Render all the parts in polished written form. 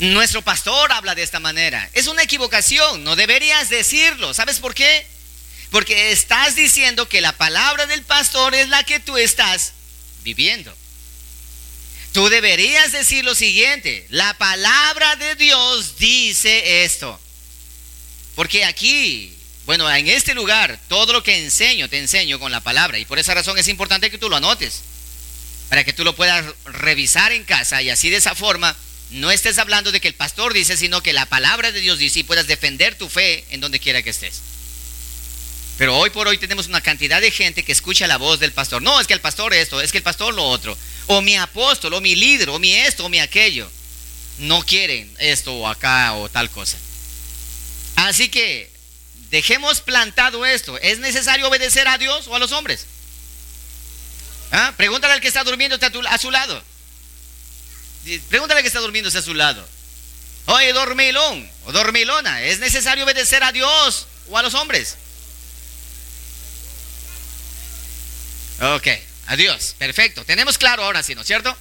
Nuestro pastor habla de esta manera. Es una equivocación, no deberías decirlo. ¿Sabes por qué? Porque estás diciendo que la palabra del pastor es la que tú estás viviendo. Tú deberías decir lo siguiente: la palabra de Dios dice esto. Porque aquí, bueno, en este lugar, todo lo que enseño, te enseño con la palabra. Y por esa razón es importante que tú lo anotes, para que tú lo puedas revisar en casa, y así de esa forma no estés hablando de que el pastor dice, sino que la palabra de Dios dice, y puedas defender tu fe en donde quiera que estés. Pero hoy por hoy tenemos una cantidad de gente que escucha la voz del pastor. No, es que el pastor esto, es que el pastor lo otro, o mi apóstol, o mi líder, o mi esto, o mi aquello. No quieren esto o acá o tal cosa. Así que dejemos plantado esto. ¿Es necesario obedecer a Dios o a los hombres? ¿Ah? Pregúntale al que está durmiendo a su lado. Pregúntale al que está durmiendo a su lado. Oye, dormilón o dormilona, ¿es necesario obedecer a Dios o a los hombres? Ok, a Dios, perfecto. Tenemos claro ahora sí, ¿no es cierto?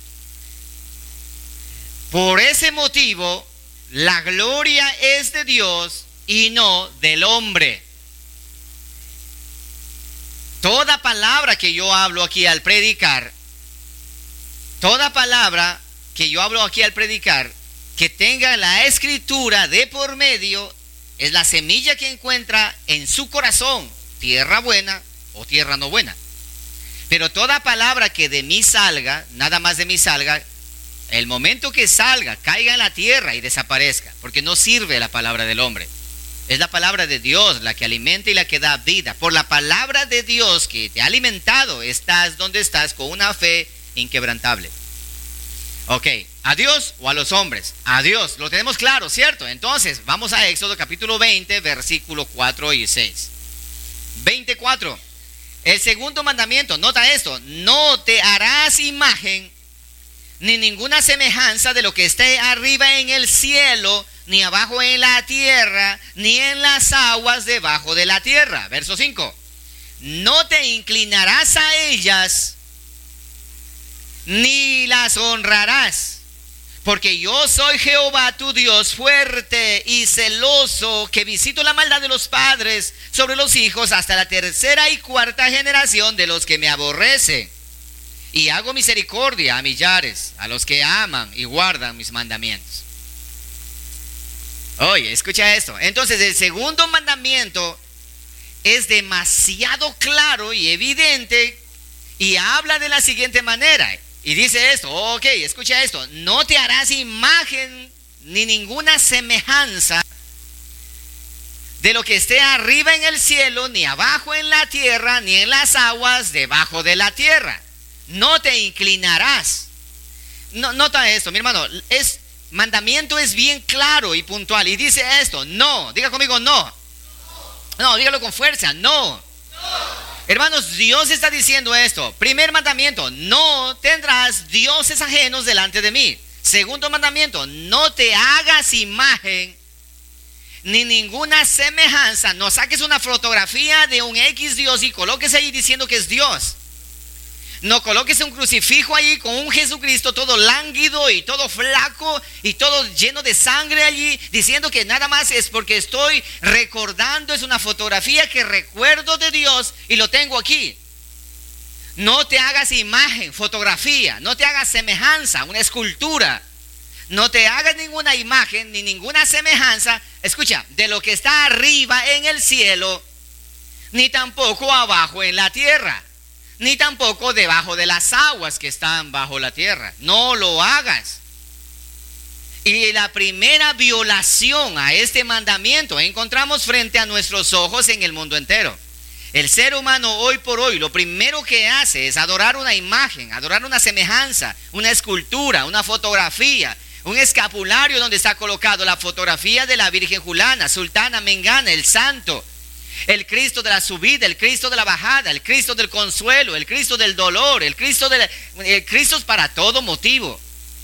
Por ese motivo, la gloria es de Dios y no del hombre. Toda palabra que yo hablo aquí al predicar, que tenga la escritura de por medio, es la semilla que encuentra en su corazón, tierra buena o tierra no buena. Pero toda palabra que de mí salga, nada más de mí salga, el momento que salga, caiga en la tierra y desaparezca, porque no sirve la palabra del hombre. Es la palabra de Dios la que alimenta y la que da vida. Por la palabra de Dios que te ha alimentado, estás donde estás con una fe inquebrantable. Ok, ¿a Dios o a los hombres? A Dios, lo tenemos claro, ¿cierto? Entonces, vamos a Éxodo capítulo 20, versículo 4 y 6. 24. El segundo mandamiento, nota esto: no te harás imagen ni ninguna semejanza de lo que esté arriba en el cielo, ni abajo en la tierra, ni en las aguas debajo de la tierra. Verso 5. No te inclinarás a ellas, ni las honrarás, porque yo soy Jehová tu Dios, fuerte y celoso, que visito la maldad de los padres sobre los hijos hasta la tercera y cuarta generación de los que me aborrecen, y hago misericordia a millares, a los que aman y guardan mis mandamientos. Oye, escucha esto. Entonces, el segundo mandamiento es demasiado claro y evidente, y habla de la siguiente manera. Y dice esto, ok, escucha esto: no te harás imagen ni ninguna semejanza de lo que esté arriba en el cielo, ni abajo en la tierra, ni en las aguas debajo de la tierra. No te inclinarás. No, nota esto, mi hermano, mandamiento es bien claro y puntual. Y dice esto: no, diga conmigo, no. No, dígalo con fuerza, no. Hermanos, Dios está diciendo esto. Primer mandamiento: no tendrás dioses ajenos delante de mí. Segundo mandamiento: no te hagas imagen ni ninguna semejanza. No saques una fotografía de un X Dios y coloques ahí diciendo que es Dios. No coloques un crucifijo allí con un Jesucristo todo lánguido y todo flaco y todo lleno de sangre allí, diciendo que nada más es porque estoy recordando, es una fotografía que recuerdo de Dios y lo tengo aquí. No te hagas imagen, fotografía, no te hagas semejanza, una escultura. No te hagas ninguna imagen ni ninguna semejanza, escucha, de lo que está arriba en el cielo, ni tampoco abajo en la tierra, ni tampoco debajo de las aguas que están bajo la tierra. No lo hagas. Y la primera violación a este mandamiento encontramos frente a nuestros ojos en el mundo entero. El ser humano hoy por hoy lo primero que hace es adorar una imagen, adorar una semejanza, una escultura, una fotografía, un escapulario donde está colocado la fotografía de la Virgen Julana, Sultana, Mengana, el santo, el Cristo de la subida, el Cristo de la bajada, el Cristo del consuelo, el Cristo del dolor, el Cristo es para todo motivo.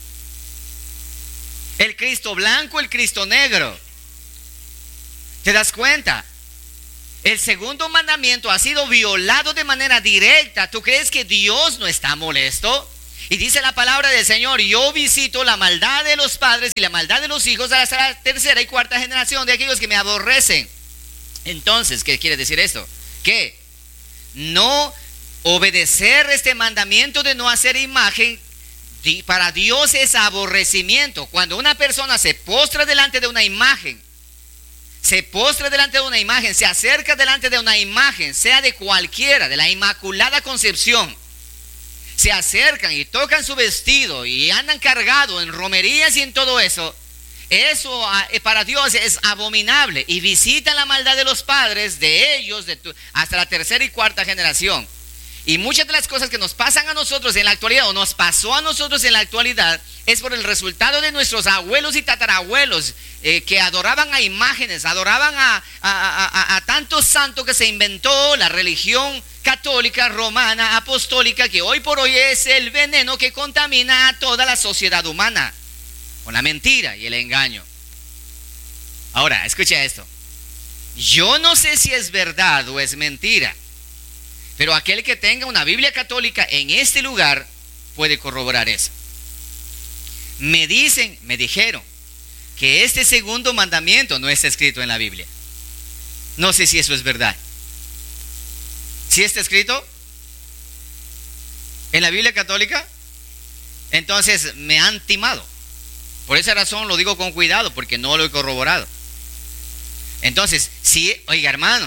El Cristo blanco, el Cristo negro. ¿Te das cuenta? El segundo mandamiento ha sido violado de manera directa. ¿Tú crees que Dios no está molesto? Y dice la palabra del Señor: yo visito la maldad de los padres y la maldad de los hijos hasta la tercera y cuarta generación de aquellos que me aborrecen. Entonces, ¿qué quiere decir esto? Que no obedecer este mandamiento de no hacer imagen, para Dios es aborrecimiento. Cuando una persona se postra delante de una imagen, se acerca delante de una imagen, sea de cualquiera, de la Inmaculada Concepción, se acercan y tocan su vestido y andan cargados en romerías y en todo eso, eso para Dios es abominable, y visitan la maldad de los padres, de ellos, hasta la tercera y cuarta generación. Y muchas de las cosas que nos pasan a nosotros en la actualidad, o nos pasó a nosotros en la actualidad, es por el resultado de nuestros abuelos y tatarabuelos que adoraban a imágenes, adoraban a tantos santos, que se inventó la religión católica, romana, apostólica, que hoy por hoy es el veneno que contamina a toda la sociedad humana, con la mentira y el engaño. Ahora, escucha esto. Yo no sé si es verdad o es mentira, pero aquel que tenga una Biblia católica en este lugar puede corroborar eso. Me dijeron que este segundo mandamiento no está escrito en la Biblia. No sé si eso es verdad. ¿Sí está escrito en la Biblia católica? Entonces me han timado. Por esa razón lo digo con cuidado, porque no lo he corroborado. Entonces, oiga, hermano,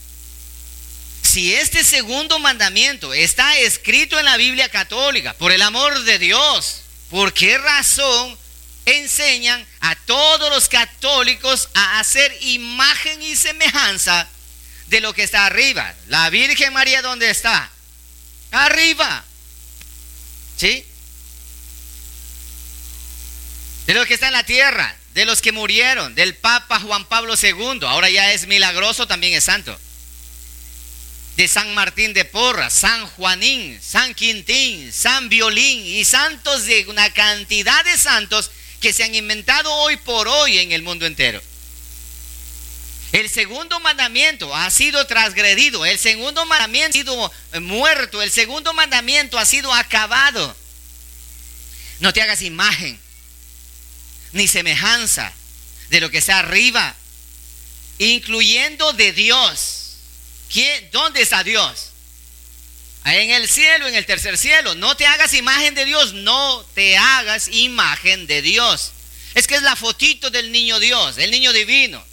si este segundo mandamiento está escrito en la Biblia católica, por el amor de Dios, ¿por qué razón enseñan a todos los católicos a hacer imagen y semejanza de lo que está arriba? La Virgen María, ¿dónde está? Arriba. ¿Sí? De lo que está en la tierra, de los que murieron, del Papa Juan Pablo II, ahora ya es milagroso, también es santo. De San Martín de Porras, San Juanín, San Quintín, San Violín y santos, de una cantidad de santos que se han inventado hoy por hoy en el mundo entero. El segundo mandamiento ha sido transgredido, el segundo mandamiento ha sido muerto, el segundo mandamiento ha sido acabado. No te hagas imagen ni semejanza de lo que está arriba, incluyendo de Dios. ¿Dónde está Dios? En el cielo, en el tercer cielo. No te hagas imagen de Dios, no te hagas imagen de Dios. Es que es la fotito del niño Dios, el niño divino.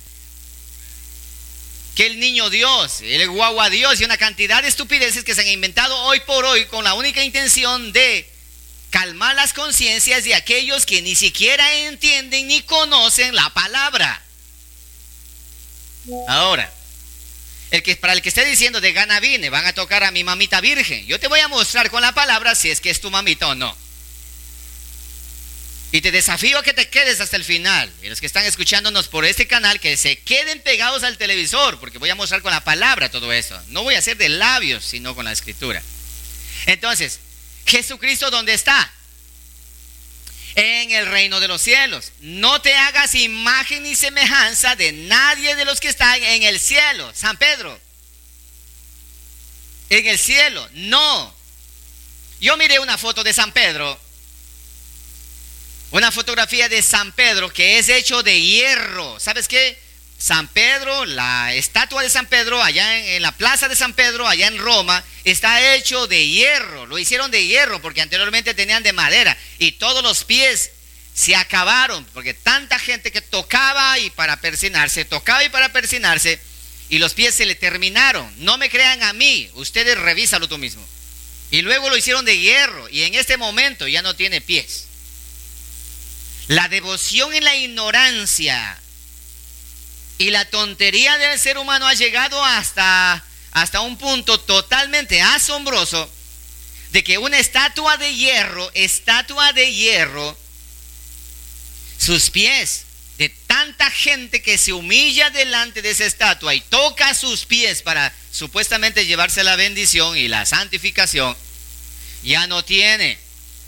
Que el niño Dios, el guagua Dios y una cantidad de estupideces que se han inventado hoy por hoy con la única intención de calmar las conciencias de aquellos que ni siquiera entienden ni conocen la palabra. Ahora, para el que esté diciendo de gana vine, van a tocar a mi mamita virgen, yo te voy a mostrar con la palabra si es que es tu mamita o no. Y te desafío a que te quedes hasta el final. Y los que están escuchándonos por este canal, que se queden pegados al televisor, porque voy a mostrar con la palabra todo eso. No voy a hacer de labios, sino con la escritura. Entonces, Jesucristo, ¿dónde está? En el reino de los cielos. No te hagas imagen ni semejanza de nadie de los que están en el cielo. San Pedro, en el cielo, no. Yo miré una foto de San Pedro, una fotografía de San Pedro que es hecho de hierro. ¿Sabes qué? San Pedro, la estatua de San Pedro allá en la plaza de San Pedro, allá en Roma, está hecho de hierro. Lo hicieron de hierro porque anteriormente tenían de madera, y todos los pies se acabaron porque tanta gente que tocaba y para persinarse, y los pies se le terminaron. No me crean a mí, ustedes revísalo tú mismo. Y luego lo hicieron de hierro, y en este momento ya no tiene pies. La devoción y la ignorancia y la tontería del ser humano ha llegado hasta un punto totalmente asombroso, de que una estatua de hierro, sus pies, de tanta gente que se humilla delante de esa estatua y toca sus pies para supuestamente llevarse la bendición y la santificación, ya no tiene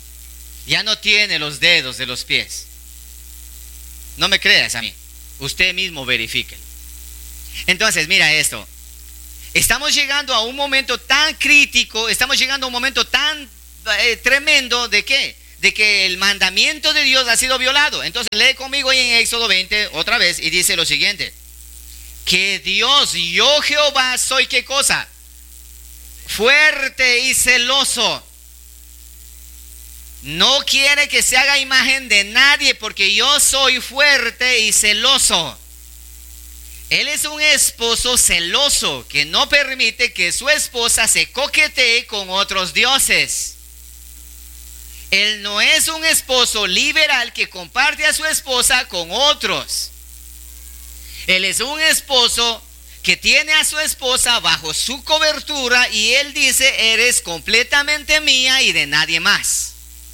los dedos de los pies. No me creas a mí, usted mismo verifique. Entonces, mira esto. Estamos llegando a un momento tan crítico, estamos llegando a un momento tan tremendo de qué, de que el mandamiento de Dios ha sido violado. Entonces lee conmigo ahí en Éxodo 20 otra vez y dice lo siguiente: que Dios, yo Jehová soy, ¿qué cosa? Fuerte y celoso. No quiere que se haga imagen de nadie, porque yo soy fuerte y celoso. Él es un esposo celoso que no permite que su esposa se coquetee con otros dioses. Él no es un esposo liberal que comparte a su esposa con otros. Él es un esposo que tiene a su esposa bajo su cobertura y él dice: eres completamente mía y de nadie más.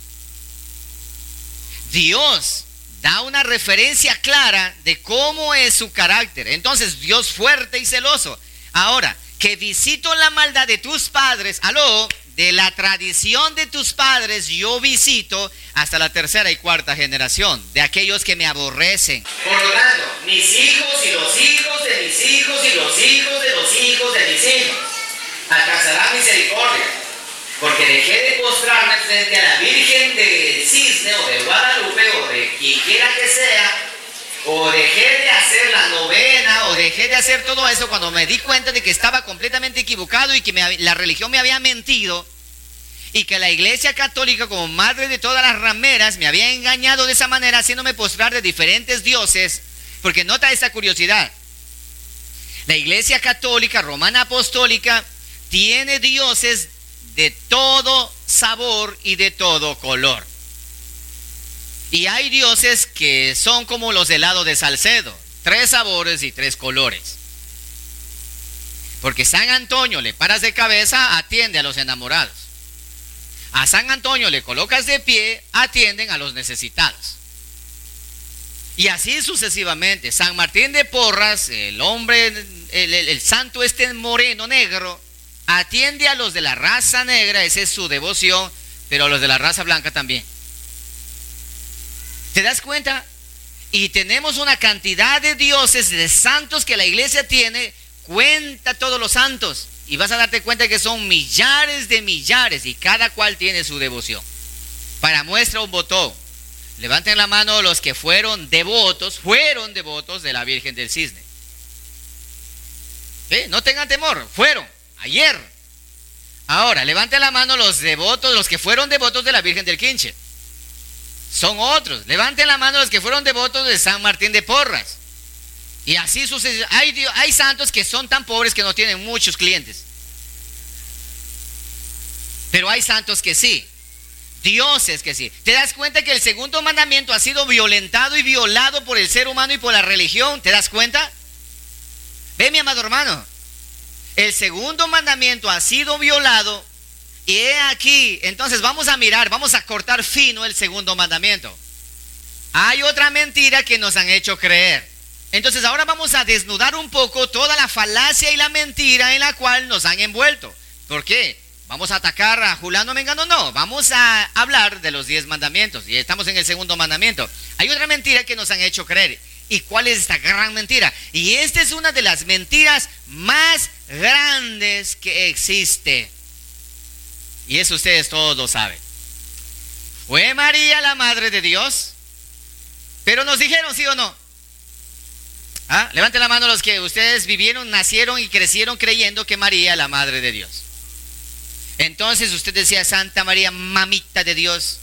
Dios da una referencia clara de cómo es su carácter. Entonces, Dios fuerte y celoso. Ahora, que visito la maldad de tus padres, de la tradición de tus padres, yo visito hasta la tercera y cuarta generación de aquellos que me aborrecen. Por lo tanto, mis hijos y los hijos de mis hijos y los hijos de los hijos de mis hijos alcanzarán misericordia, porque dejé de postrarme frente a la Virgen del Cisne o de Guadalupe o de quien quiera que sea, o dejé de hacer la novena, o dejé de hacer todo eso cuando me di cuenta de que estaba completamente equivocado y que la religión me había mentido, y que la Iglesia Católica, como madre de todas las rameras, me había engañado de esa manera, haciéndome postrar de diferentes dioses. Porque nota esta curiosidad: la Iglesia Católica Romana Apostólica tiene dioses de todo sabor y de todo color. Y hay dioses que son como los helados de Salcedo, 3 sabores y 3 colores. Porque San Antonio le paras de cabeza, atiende a los enamorados. A San Antonio le colocas de pie, atienden a los necesitados. Y así sucesivamente. San Martín de Porras, el hombre, el santo moreno, negro, atiende a los de la raza negra, esa es su devoción, pero a los de la raza blanca también. ¿Te das cuenta? Y tenemos una cantidad de dioses, de santos que la iglesia tiene. Cuenta todos los santos y vas a darte cuenta que son millares de millares, y cada cual tiene su devoción. Para muestra un botón, levanten la mano los que fueron devotos de la Virgen del Cisne. No tengan temor, fueron ayer. Ahora, levanten la mano los devotos, los que fueron devotos de la Virgen del Quinche. Son otros. Levanten la mano los que fueron devotos de San Martín de Porras. Y así sucede. Hay santos que son tan pobres que no tienen muchos clientes. Pero hay santos que sí. Dioses que sí. ¿Te das cuenta que el segundo mandamiento ha sido violentado y violado por el ser humano y por la religión? ¿Te das cuenta? Ve, mi amado hermano. El segundo mandamiento ha sido violado. Y he aquí, entonces vamos a mirar, vamos a cortar fino el segundo mandamiento. Hay otra mentira que nos han hecho creer. Entonces ahora vamos a desnudar un poco toda la falacia y la mentira en la cual nos han envuelto. ¿Por qué? ¿Vamos a atacar a Julano Mengano? No, vamos a hablar de los 10 mandamientos. Y estamos en el segundo mandamiento. Hay otra mentira que nos han hecho creer. ¿Y cuál es esta gran mentira? Y esta es una de las mentiras más grandes que existe. Y eso ustedes todos lo saben. ¿Fue María la madre de Dios? Pero nos dijeron, ¿sí o no? Levanten la mano los que ustedes vivieron, nacieron y crecieron creyendo que María es la madre de Dios. Entonces usted decía: Santa María, mamita de Dios,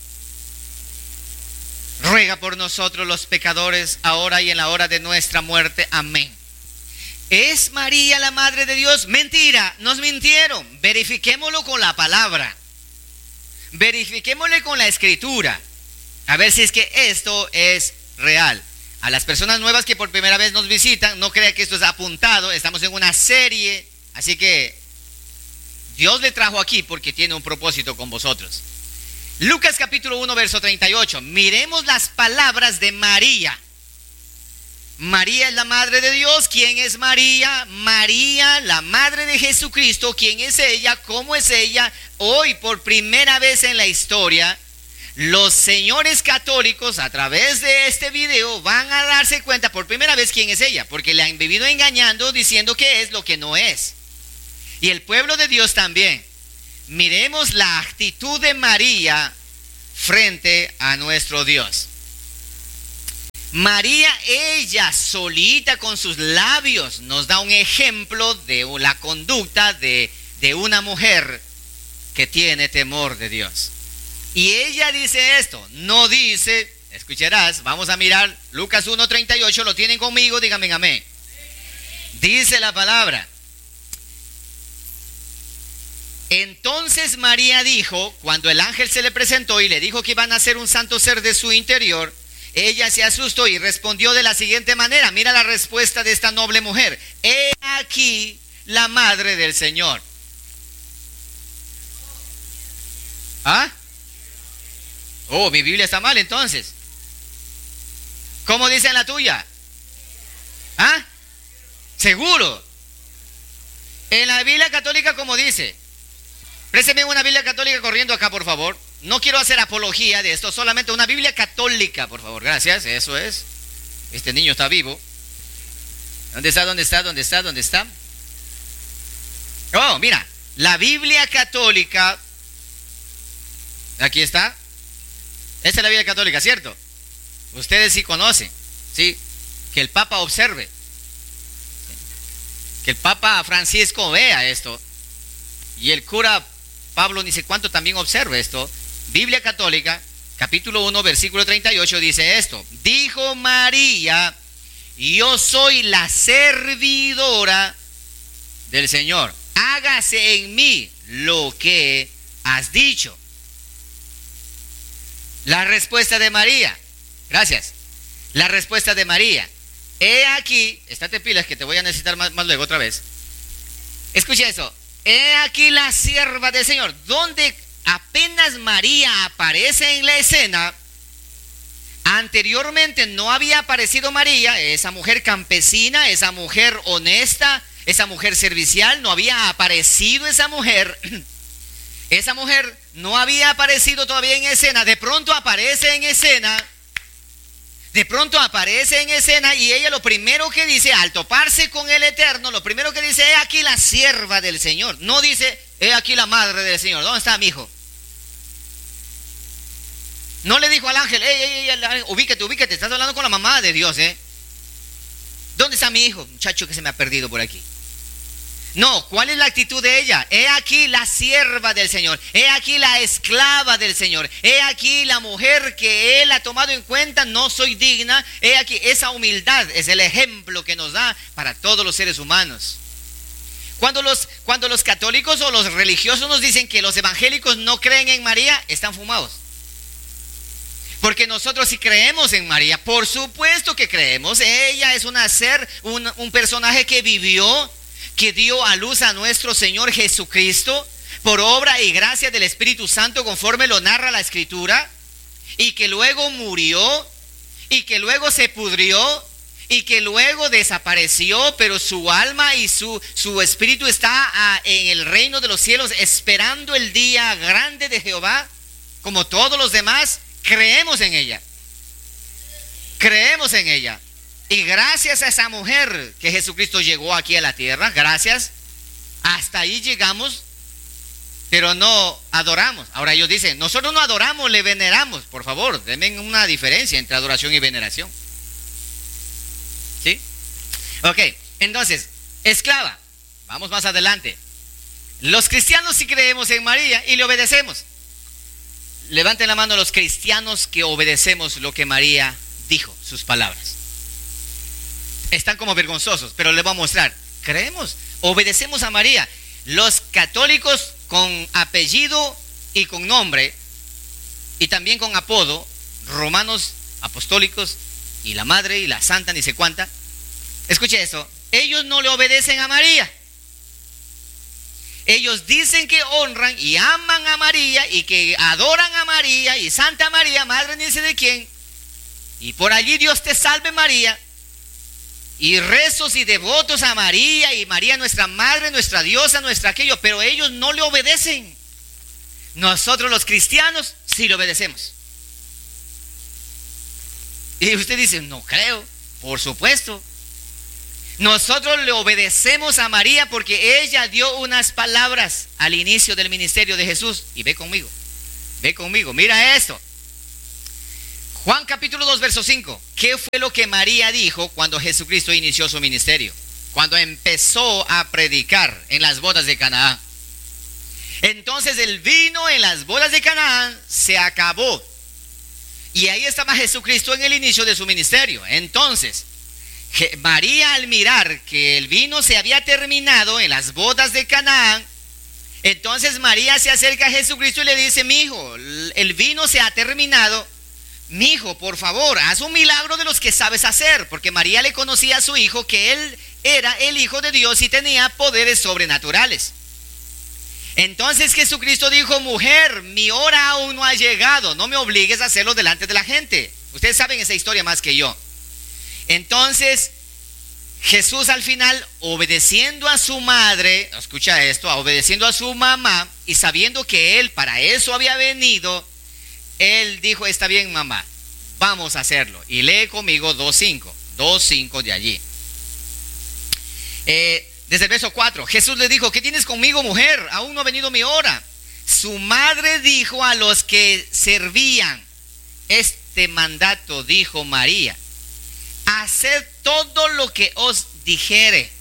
ruega por nosotros los pecadores, ahora y en la hora de nuestra muerte. Amén. ¿Es María la madre de Dios? Mentira, nos mintieron. Verifiquémoslo con la palabra. Verifiquémoslo con la escritura. A ver si es que esto es real. A las personas nuevas que por primera vez nos visitan, no crean que esto es apuntado. Estamos en una serie, así que Dios le trajo aquí porque tiene un propósito con vosotros. Lucas capítulo 1 verso 38. Miremos las palabras de María. María es la madre de Dios. ¿Quién es María? María, la madre de Jesucristo. ¿Quién es ella? ¿Cómo es ella? Hoy, por primera vez en la historia, los señores católicos, a través de este video, van a darse cuenta por primera vez quién es ella, porque le han vivido engañando diciendo que es lo que no es. Y el pueblo de Dios también. miremos la actitud de María frente a nuestro Dios. María, ella solita con sus labios, nos da un ejemplo de la conducta de una mujer que tiene temor de Dios. Y ella dice esto, no dice, escucharás, vamos a mirar Lucas 1:38, ¿lo tienen conmigo? Díganme amén. Dice la palabra: entonces María dijo, cuando el ángel se le presentó y le dijo que iba a nacer un santo ser de su interior, ella se asustó y respondió de la siguiente manera. Mira la respuesta de esta noble mujer: he aquí la madre del Señor. ¿Ah? Oh, mi Biblia está mal entonces. ¿Cómo dice en la tuya? ¿Ah? ¿Seguro? En la Biblia católica, ¿cómo dice? Présteme una Biblia católica corriendo acá, por favor. No quiero hacer apología de esto, solamente una Biblia católica, por favor. Gracias, eso es. Este niño está vivo. ¿Dónde está? ¿Dónde está? ¿Dónde está? ¿Dónde está? Oh, mira, la Biblia católica. Aquí está. Esta es la Biblia católica, ¿cierto? Ustedes sí conocen, ¿sí? Que el Papa observe. Que el Papa Francisco vea esto. Y el cura Pablo ni sé cuánto también observe esto. Biblia católica, capítulo 1, versículo 38 dice esto: dijo María, yo soy la servidora del Señor, hágase en mí lo que has dicho. La respuesta de María, gracias. La respuesta de María: he aquí, estate pilas que te voy a necesitar más luego otra vez. Escucha eso: he aquí la sierva del Señor. Donde apenas María aparece en la escena, anteriormente no había aparecido María, esa mujer campesina, esa mujer honesta, esa mujer servicial, no había aparecido esa mujer. Esa mujer no había aparecido todavía en escena. De pronto aparece en escena. De pronto aparece en escena y ella lo primero que dice, al toparse con el Eterno, lo primero que dice: he aquí la sierva del Señor. No dice: he aquí la madre del Señor. ¿Dónde está mi hijo? No le dijo al ángel: ubícate, estás hablando con la mamá de Dios, ¿eh? ¿Dónde está mi hijo? Muchacho que se me ha perdido por aquí. No, ¿cuál es la actitud de ella? He aquí la sierva del Señor, he aquí la esclava del Señor, he aquí la mujer que Él ha tomado en cuenta, no soy digna. He aquí, esa humildad es el ejemplo que nos da para todos los seres humanos. Cuando los católicos o los religiosos nos dicen que los evangélicos no creen en María, están fumados. Porque nosotros sí creemos en María, por supuesto que creemos. Ella es un personaje que vivió, que dio a luz a nuestro Señor Jesucristo por obra y gracia del Espíritu Santo, conforme lo narra la Escritura, y que luego murió, y que luego se pudrió, y que luego desapareció, pero su alma y su espíritu está en el reino de los cielos, esperando el día grande de Jehová. Como todos los demás, creemos en ella. Creemos en ella. Y gracias a esa mujer que Jesucristo llegó aquí a la tierra, gracias, hasta ahí llegamos, pero no adoramos. Ahora ellos dicen: nosotros no adoramos, le veneramos. Por favor, denme una diferencia entre adoración y veneración. ¿Sí? Ok, entonces, esclava. Vamos más adelante. Los cristianos sí creemos en María y le obedecemos. Levanten la mano los cristianos que obedecemos lo que María dijo, sus palabras. Están como vergonzosos, pero les voy a mostrar. Creemos, obedecemos a María. Los católicos con apellido y con nombre, y también con apodo, romanos apostólicos, y la madre y la santa, ni sé cuánta. Escuche eso: ellos no le obedecen a María. Ellos dicen que honran y aman a María y que adoran a María y Santa María, madre ni sé de quién. Y por allí Dios te salve María. Y rezos y devotos a María, y María nuestra madre, nuestra diosa, nuestra aquello. Pero ellos no le obedecen. Nosotros los cristianos sí le obedecemos. Y usted dice: no creo. Por supuesto. Nosotros le obedecemos a María porque ella dio unas palabras al inicio del ministerio de Jesús. Y ve conmigo, mira esto. Juan capítulo 2, verso 5. ¿Qué fue lo que María dijo cuando Jesucristo inició su ministerio? Cuando empezó a predicar en las bodas de Canaán. Entonces el vino en las bodas de Canaán se acabó. Y ahí estaba Jesucristo en el inicio de su ministerio. Entonces, María, al mirar que el vino se había terminado en las bodas de Canaán, entonces María se acerca a Jesucristo y le dice: mi hijo, el vino se ha terminado. Mi hijo, por favor, haz un milagro de los que sabes hacer. Porque María le conocía a su hijo que él era el Hijo de Dios y tenía poderes sobrenaturales. Entonces Jesucristo dijo: mujer, mi hora aún no ha llegado, no me obligues a hacerlo delante de la gente. Ustedes saben esa historia más que yo. Entonces Jesús, al final, obedeciendo a su madre, escucha esto, obedeciendo a su mamá y sabiendo que él para eso había venido, él dijo: está bien, mamá, vamos a hacerlo. Y lee conmigo 2:5 de allí. Desde el verso 4, Jesús le dijo: ¿qué tienes conmigo, mujer? Aún no ha venido mi hora. Su madre dijo a los que servían: este mandato dijo María: haced todo lo que os dijere.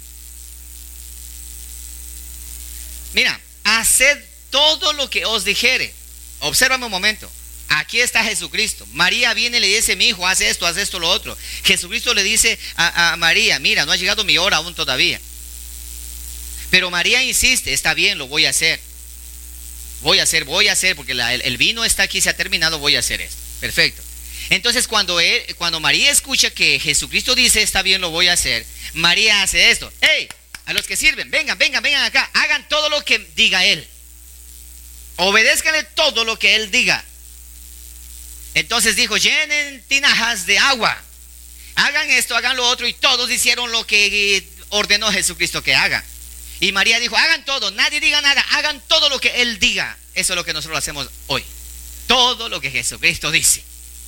Mira, haced todo lo que os dijere. Obsérvame un momento. Aquí está Jesucristo. María viene y le dice: mi hijo, haz esto, lo otro. Jesucristo le dice a María: mira, no ha llegado mi hora aún todavía. Pero María insiste: está bien, lo voy a hacer. Voy a hacer, porque el vino está aquí, se ha terminado, voy a hacer esto. Perfecto. Entonces cuando María escucha que Jesucristo dice: está bien, lo voy a hacer, María hace esto: hey, a los que sirven, vengan acá, hagan todo lo que diga él. Obedézcanle todo lo que él diga. Entonces dijo: llenen tinajas de agua, hagan esto, hagan lo otro, y todos hicieron lo que ordenó Jesucristo que hagan. Y María dijo: hagan todo, nadie diga nada, hagan todo lo que él diga. Eso es lo que nosotros hacemos hoy, todo lo que Jesucristo dice.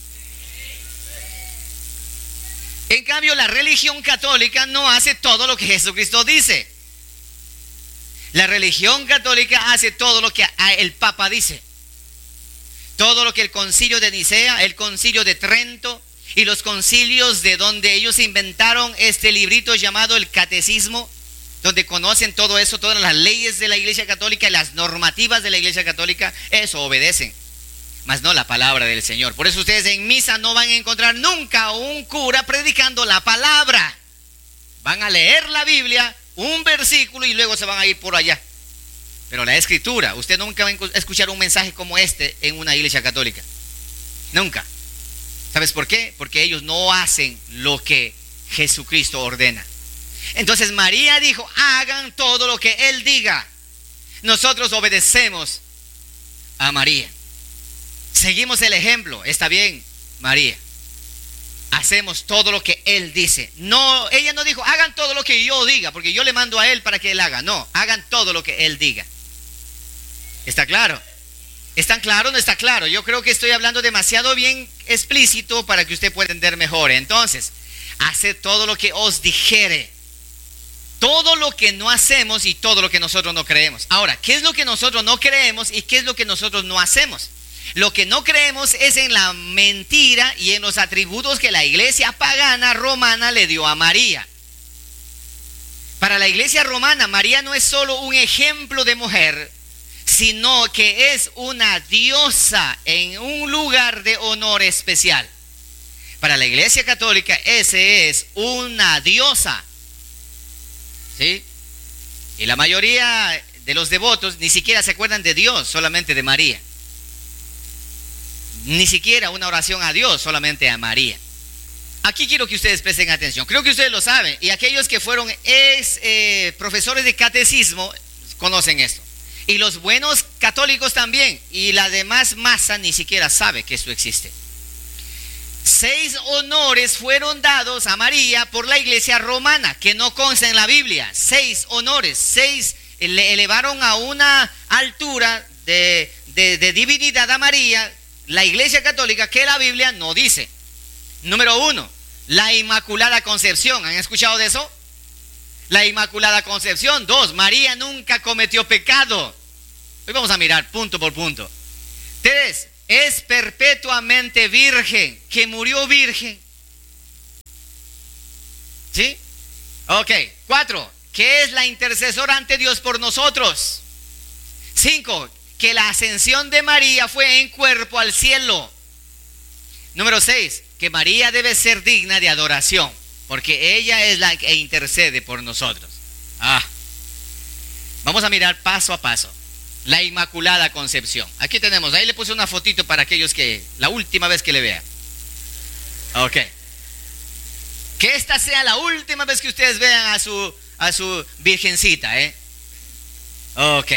En cambio, la religión católica no hace todo lo que Jesucristo dice. La religión católica hace todo lo que el Papa dice, todo lo que el concilio de Nicea, el concilio de Trento y los concilios de donde ellos inventaron este librito llamado el Catecismo, donde conocen todo eso, todas las leyes de la Iglesia Católica y las normativas de la Iglesia Católica, eso obedecen, mas no la palabra del Señor. Por eso ustedes en misa no van a encontrar nunca un cura predicando la palabra. Van a leer la Biblia, un versículo, y luego se van a ir por allá. Pero la Escritura, usted nunca va a escuchar un mensaje como este en una iglesia católica. Nunca. ¿Sabes por qué? Porque ellos no hacen lo que Jesucristo ordena. Entonces María dijo: hagan todo lo que él diga. Nosotros obedecemos a María. Seguimos el ejemplo. Está bien, María, hacemos todo lo que él dice. No, ella no dijo: hagan todo lo que yo diga, porque yo le mando a él para que él haga. No, hagan todo lo que él diga. ¿Está claro? ¿Está claro o no está claro? Yo creo que estoy hablando demasiado bien explícito para que usted pueda entender mejor. Entonces, haced todo lo que os dijere. Todo lo que no hacemos y todo lo que nosotros no creemos. Ahora, ¿qué es lo que nosotros no creemos y qué es lo que nosotros no hacemos? Lo que no creemos es en la mentira y en los atributos que la iglesia pagana romana le dio a María. Para la iglesia romana, María no es solo un ejemplo de mujer, sino que es una diosa en un lugar de honor especial. Para la iglesia católica, ese es una diosa. ¿Sí? Y la mayoría de los devotos ni siquiera se acuerdan de Dios, solamente de María. Ni siquiera una oración a Dios, solamente a María. Aquí quiero que ustedes presten atención. Creo que ustedes lo saben, y aquellos que fueron profesores de catecismo conocen esto. Y los buenos católicos también. Y la demás masa ni siquiera sabe que esto existe. 6 honores fueron dados a María por la iglesia romana, que no consta en la Biblia. 6 honores, 6 le elevaron a una altura de divinidad a María, la iglesia católica, que la Biblia no dice. Número 1, la Inmaculada Concepción. ¿Han escuchado de eso? La Inmaculada Concepción. 2, María nunca cometió pecado. Hoy vamos a mirar punto por punto. 3, es perpetuamente virgen, que murió virgen. ¿Sí? Ok. 4, que es la intercesora ante Dios por nosotros. 5, que la ascensión de María fue en cuerpo al cielo. Número 6, que María debe ser digna de adoración, porque ella es la que intercede por nosotros. Vamos a mirar paso a paso. La Inmaculada Concepción. Aquí tenemos, ahí le puse una fotito para aquellos que, la última vez que le vean. Ok. Que esta sea la última vez que ustedes vean a su virgencita, Ok.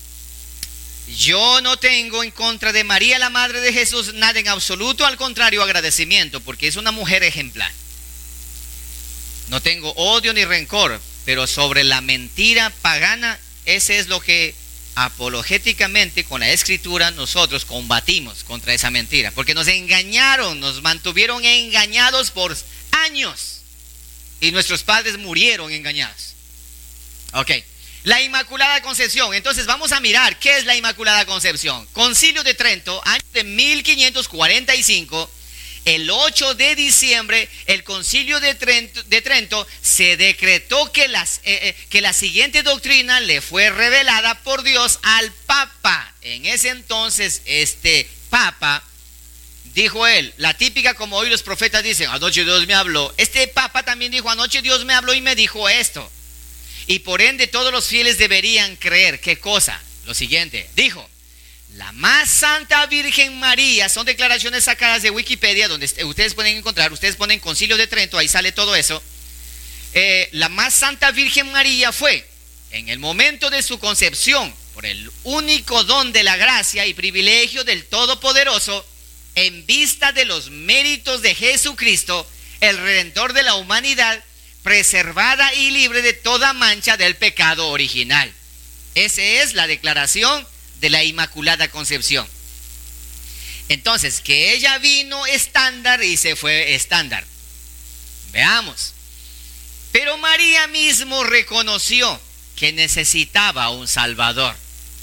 Yo no tengo en contra de María, la Madre de Jesús, nada en absoluto, al contrario, agradecimiento, porque es una mujer ejemplar. No tengo odio ni rencor, pero sobre la mentira pagana, ese es lo que apologéticamente con la Escritura nosotros combatimos contra esa mentira, porque nos engañaron, nos mantuvieron engañados por años y nuestros padres murieron engañados. Ok. La Inmaculada Concepción. Entonces vamos a mirar qué es la Inmaculada Concepción. Concilio de Trento, año de 1545, el 8 de diciembre, el Concilio de Trento se decretó que la siguiente doctrina le fue revelada por Dios al Papa. En ese entonces, este Papa, dijo él, la típica como hoy los profetas dicen, anoche Dios me habló. Este Papa también dijo, anoche Dios me habló y me dijo esto. Y por ende todos los fieles deberían creer. ¿Qué cosa? Lo siguiente. Dijo, la más santa Virgen María, son declaraciones sacadas de Wikipedia, donde ustedes pueden encontrar, ustedes ponen Concilio de Trento, ahí sale todo eso. La más santa Virgen María fue, en el momento de su concepción, por el único don de la gracia y privilegio del Todopoderoso, en vista de los méritos de Jesucristo, el Redentor de la humanidad, preservada y libre de toda mancha del pecado original. Esa es la declaración de la Inmaculada Concepción. Entonces, que ella vino estándar y se fue estándar. Veamos. Pero María mismo reconoció que necesitaba un Salvador.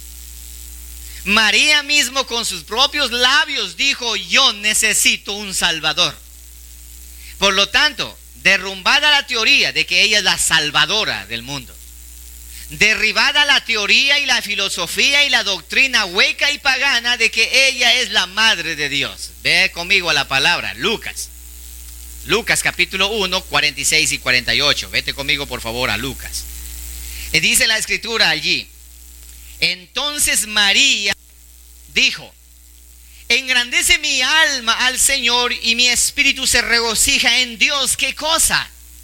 María mismo con sus propios labios dijo, yo necesito un Salvador. Por lo tanto, derrumbada la teoría de que ella es la salvadora del mundo, derribada la teoría y la filosofía y la doctrina hueca y pagana de que ella es la madre de Dios. Ve conmigo a la palabra, Lucas capítulo 1, 46 y 48. Vete conmigo por favor a Lucas. Y dice la Escritura allí, entonces María dijo, engrandece mi alma al Señor y mi espíritu se regocija en Dios. ¿Qué cosa?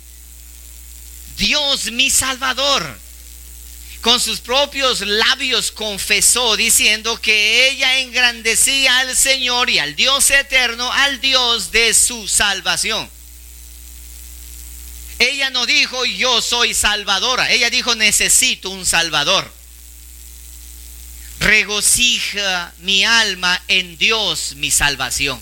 Dios mi Salvador. Con sus propios labios confesó diciendo que ella engrandecía al Señor y al Dios eterno, al Dios de su salvación. Ella no dijo yo soy salvadora, ella dijo necesito un Salvador. Regocija mi alma en Dios mi salvación.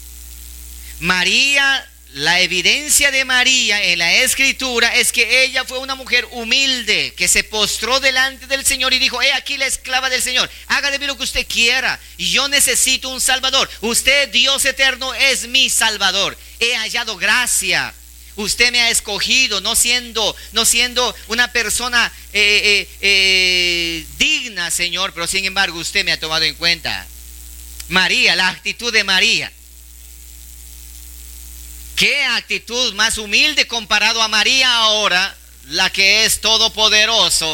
María, la evidencia de María en la Escritura es que ella fue una mujer humilde que se postró delante del Señor y dijo, he aquí la esclava del Señor, haga de mí lo que usted quiera, yo necesito un Salvador. Usted, Dios eterno, es mi Salvador. He hallado gracia. Usted me ha escogido, no siendo una persona digna, Señor, pero sin embargo usted me ha tomado en cuenta. María, la actitud de María. ¿Qué actitud más humilde comparado a María ahora, la que es todopoderosa?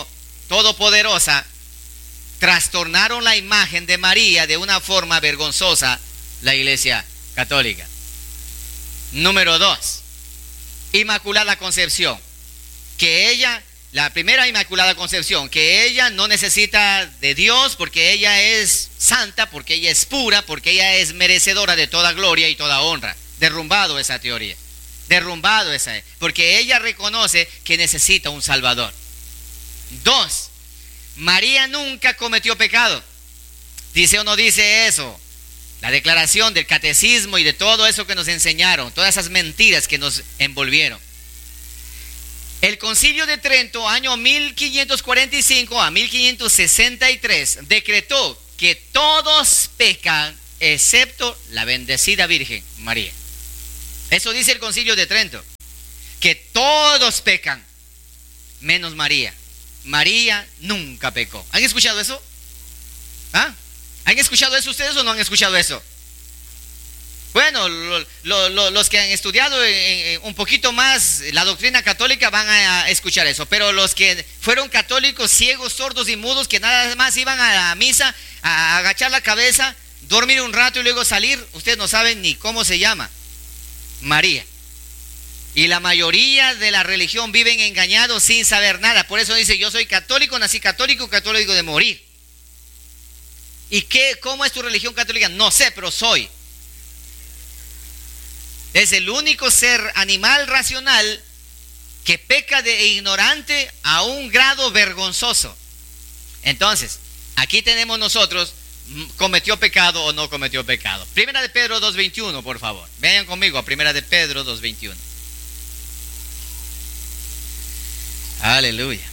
Trastornaron la imagen de María de una forma vergonzosa la Iglesia Católica. Número 2. Inmaculada Concepción, que ella, la primera Inmaculada Concepción, que ella no necesita de Dios porque ella es santa, porque ella es pura, porque ella es merecedora de toda gloria y toda honra. Derrumbado esa teoría, porque ella reconoce que necesita un Salvador. 2, María nunca cometió pecado. ¿Dice o no dice eso? La declaración del catecismo y de todo eso que nos enseñaron, todas esas mentiras que nos envolvieron. 3, María nunca cometió pecado. ¿Dice o no dice eso? La declaración del catecismo y de todo eso que nos enseñaron, todas esas mentiras que nos envolvieron. 4, María nunca cometió pecado. ¿Dice o no dice eso? La declaración del catecismo y de todo eso que nos enseñaron, todas esas mentiras que nos envolvieron. El Concilio de Trento, año 1545 a 1563, decretó que todos pecan excepto la bendecida Virgen María. Eso dice el Concilio de Trento, que todos pecan menos María. María nunca pecó. ¿Han escuchado eso? ¿Ah? ¿Han escuchado eso ustedes o no han escuchado eso? Bueno, los que han estudiado un poquito más la doctrina católica van a escuchar eso, pero los que fueron católicos ciegos, sordos y mudos, que nada más iban a la misa a agachar la cabeza, dormir un rato y luego salir, ustedes no saben ni cómo se llama María. Y la mayoría de la religión viven engañados sin saber nada. Por eso dice, yo soy católico, nací católico, católico de morir. ¿Y cómo es tu religión católica? No sé, pero soy. Es el único ser animal racional que peca de ignorante a un grado vergonzoso. Entonces, aquí tenemos nosotros, ¿cometió pecado o no cometió pecado? Primera de Pedro 2:21, por favor. Vayan conmigo a Primera de Pedro 2:21. Aleluya.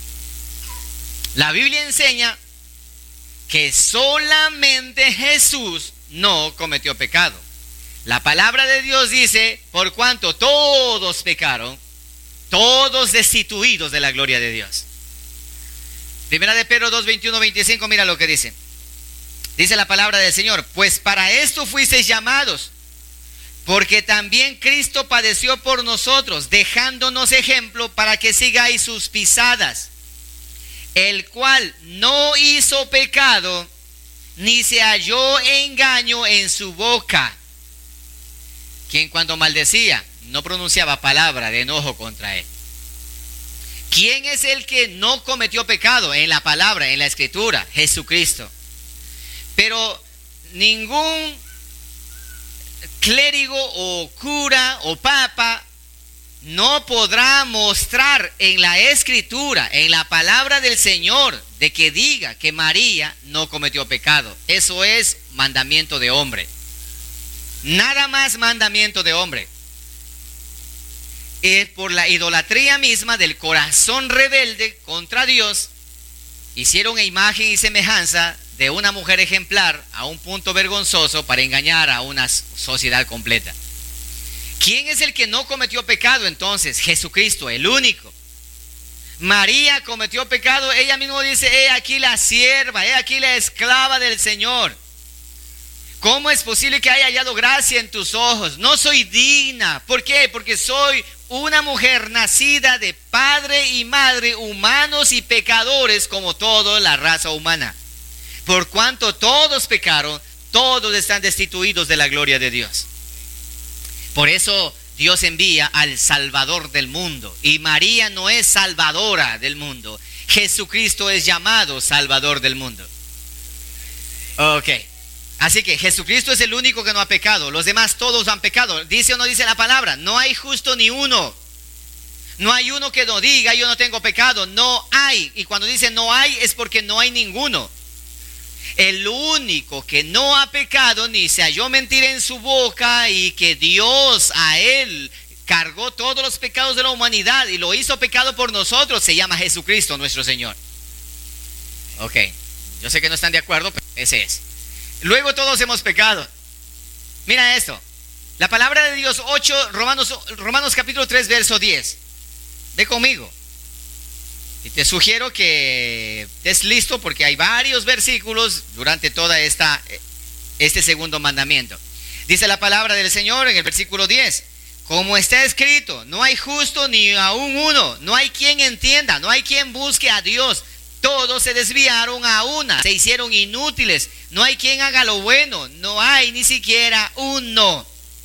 La Biblia enseña que solamente Jesús no cometió pecado. La palabra de Dios dice, por cuanto todos pecaron, todos destituidos de la gloria de Dios. Primera de Pedro 2:21-25, mira lo que dice. Dice la palabra del Señor, pues para esto fuisteis llamados, porque también Cristo padeció por nosotros, dejándonos ejemplo para que sigáis sus pisadas, el cual no hizo pecado, ni se halló engaño en su boca, quien cuando maldecía no pronunciaba palabra de enojo contra él. ¿Quién es el que no cometió pecado en la palabra, en la escritura? Jesucristo. Pero ningún clérigo o cura o papa no podrá mostrar en la escritura, en la palabra del Señor, de que diga que María no cometió pecado. Eso es mandamiento de hombre. Nada más mandamiento de hombre. Es por la idolatría misma del corazón rebelde contra Dios. Hicieron imagen y semejanza de una mujer ejemplar a un punto vergonzoso para engañar a una sociedad completa. ¿Quién es el que no cometió pecado entonces? Jesucristo, el único. María cometió pecado. Ella misma dice, he aquí la sierva, he aquí la esclava del Señor. ¿Cómo es posible que haya hallado gracia en tus ojos? No soy digna. ¿Por qué? Porque soy una mujer nacida de padre y madre humanos y pecadores como toda la raza humana. Por cuanto todos pecaron, todos están destituidos de la gloria de Dios. Por eso Dios envía al Salvador del mundo. Y María no es salvadora del mundo. Jesucristo es llamado Salvador del mundo. Ok. Así que Jesucristo es el único que no ha pecado. Los demás todos han pecado. ¿Dice o no dice la palabra? No hay justo ni uno. No hay uno que no diga yo no tengo pecado. No hay. Y cuando dice no hay es porque no hay ninguno. El único que no ha pecado ni se halló mentira en su boca y que Dios a él cargó todos los pecados de la humanidad y lo hizo pecado por nosotros, se llama Jesucristo nuestro Señor. Ok, yo sé que no están de acuerdo, pero ese es. Luego todos hemos pecado. Mira esto. La palabra de Dios 8, Romanos capítulo 3, verso 10. Ve conmigo. Y te sugiero que estés listo porque hay varios versículos durante toda este segundo mandamiento. Dice la palabra del Señor en el versículo 10. Como está escrito, no hay justo ni aún uno. No hay quien entienda, no hay quien busque a Dios. Todos se desviaron a una, se hicieron inútiles. No hay quien haga lo bueno, no hay ni siquiera uno.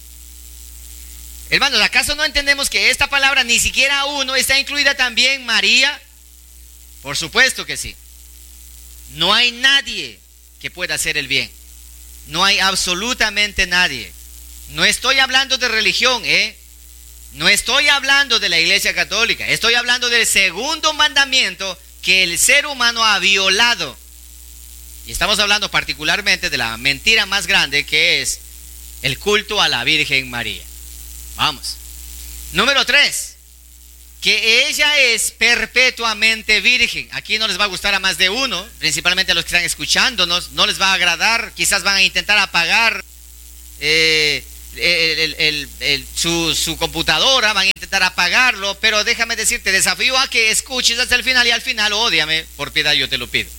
Hermanos, ¿acaso no entendemos que esta palabra ni siquiera uno está incluida también María? Por supuesto que sí. No hay nadie que pueda hacer el bien. No hay absolutamente nadie. No estoy hablando de religión, No estoy hablando de la Iglesia Católica. Estoy hablando del segundo mandamiento que el ser humano ha violado. Y estamos hablando particularmente de la mentira más grande, que es el culto a la Virgen María. Vamos. Número 3. que ella es perpetuamente virgen. Aquí no les va a gustar a más de uno, principalmente a los que están escuchándonos, no les va a agradar, quizás van a intentar apagar su computadora, van a intentar apagarlo, pero déjame decirte, desafío a que escuches hasta el final y al final ódiame, por piedad yo te lo pido.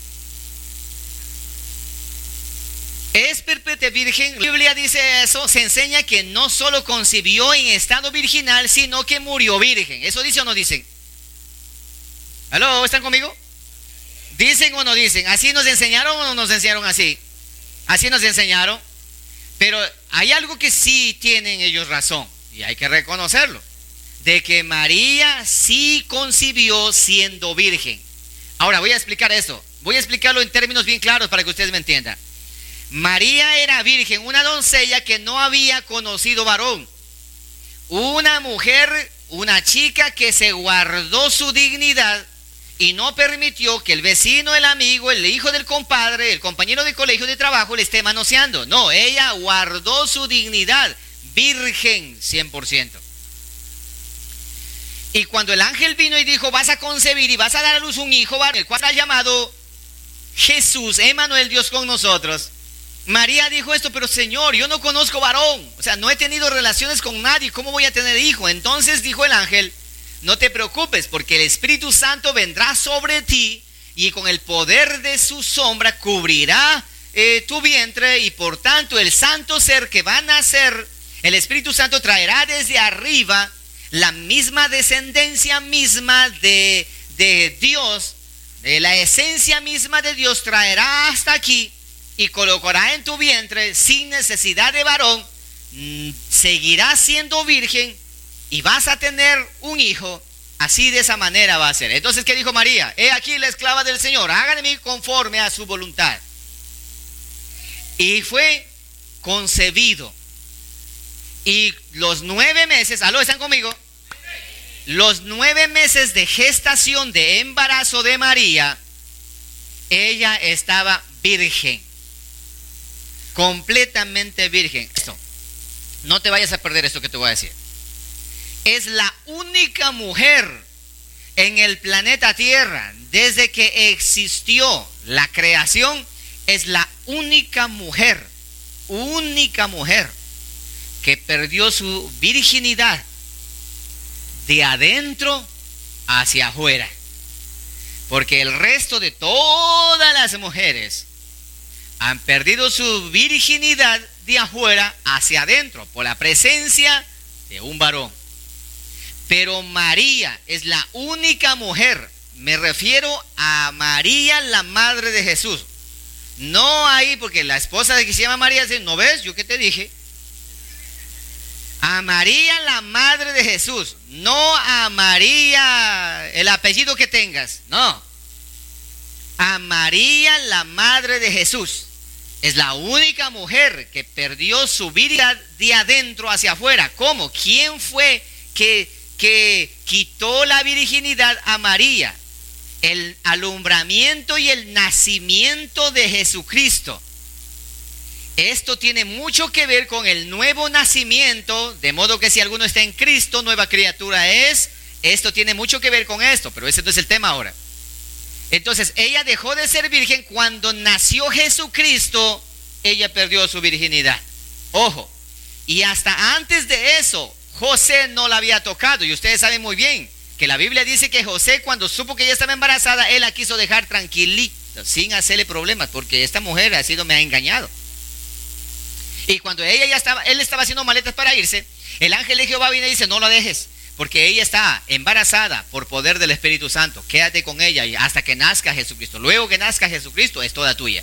Es perpetua virgen. La Biblia dice eso, se enseña que no solo concibió en estado virginal, sino que murió virgen. ¿Eso dice o no dicen? ¿Aló? ¿Están conmigo? ¿Dicen o no dicen? ¿Así nos enseñaron o no nos enseñaron así? Así nos enseñaron. Pero hay algo que sí tienen ellos razón, y hay que reconocerlo, de que María sí concibió siendo virgen. Ahora voy a explicar esto, voy a explicarlo en términos bien claros para que ustedes me entiendan. María era virgen, una doncella que no había conocido varón, una mujer, una chica que se guardó su dignidad y no permitió que el vecino, el amigo, el hijo del compadre, el compañero de colegio, de trabajo le esté manoseando. No, ella guardó su dignidad, virgen 100%. Y cuando el ángel vino y dijo, vas a concebir y vas a dar a luz un hijo, el cual ha llamado Jesús, Emmanuel, Dios con nosotros, María dijo esto, pero Señor, yo no conozco varón, o sea, no he tenido relaciones con nadie, ¿cómo voy a tener hijo? Entonces dijo el ángel, no te preocupes, porque el Espíritu Santo vendrá sobre ti y con el poder de su sombra cubrirá tu vientre, y por tanto el santo ser que va a nacer, el Espíritu Santo traerá desde arriba la misma descendencia misma de Dios, la esencia misma de Dios traerá hasta aquí y colocará en tu vientre sin necesidad de varón, seguirás siendo virgen y vas a tener un hijo. Así, de esa manera va a ser. Entonces, ¿qué dijo María? He aquí la esclava del Señor, hágame de mí conforme a su voluntad. Y fue concebido. Y los 9 meses, ¿aló? ¿Están conmigo? Los 9 meses de gestación, de embarazo de María, ella estaba virgen, completamente virgen. Esto, no te vayas a perder esto que te voy a decir. Es la única mujer en el planeta Tierra, desde que existió la creación, es la única mujer que perdió su virginidad de adentro hacia afuera. Porque el resto de todas las mujeres han perdido su virginidad de afuera hacia adentro por la presencia de un varón. Pero María es la única mujer, me refiero a María, la madre de Jesús. No ahí, porque la esposa de que se llama María dice, ¿no ves? Yo qué te dije. A María, la madre de Jesús, no a María, el apellido que tengas, no. A María, la madre de Jesús. Es la única mujer que perdió su virginidad de adentro hacia afuera. ¿Cómo? ¿Quién fue que quitó la virginidad a María? El alumbramiento y el nacimiento de Jesucristo. Esto tiene mucho que ver con el nuevo nacimiento, de modo que si alguno está en Cristo, nueva criatura es. Esto tiene mucho que ver con esto, pero ese no es el tema ahora. Entonces, ella dejó de ser virgen cuando nació Jesucristo, ella perdió su virginidad. Ojo, y hasta antes de eso, José no la había tocado, y ustedes saben muy bien que la Biblia dice que José, cuando supo que ella estaba embarazada, él la quiso dejar tranquilita, sin hacerle problemas, porque esta mujer me ha engañado. Y cuando él estaba haciendo maletas para irse, el ángel de Jehová viene y dice, no la dejes, porque ella está embarazada por poder del Espíritu Santo. Quédate con ella y hasta que nazca Jesucristo. Luego que nazca Jesucristo es toda tuya.